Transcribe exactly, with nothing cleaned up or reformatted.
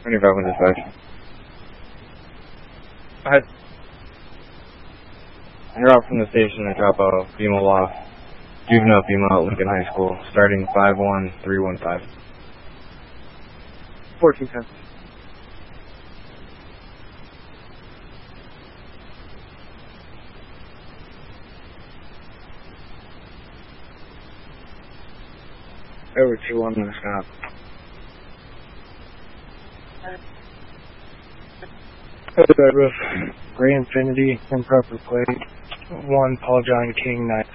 twenty-five one dispatch. I had... You're out from the station to drop a female off. Juvenile female at Lincoln High School, starting five one three one five. fourteen ten. Over two one on the stop. Gray Infinity, improper plate. one Paul John King nine.